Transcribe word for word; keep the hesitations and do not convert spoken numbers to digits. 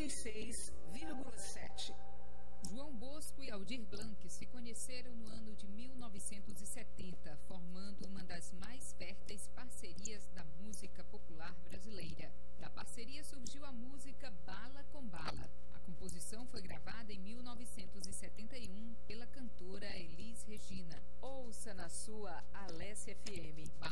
e seis vírgula sete. João Bosco e Aldir Blanc se conheceram no ano de mil novecentos e setenta, formando uma das mais férteis parcerias da música popular brasileira. Da parceria surgiu a música Bala com Bala. A composição foi gravada em mil novecentos e setenta e um pela cantora Elis Regina. Ouça na sua Alessia F M.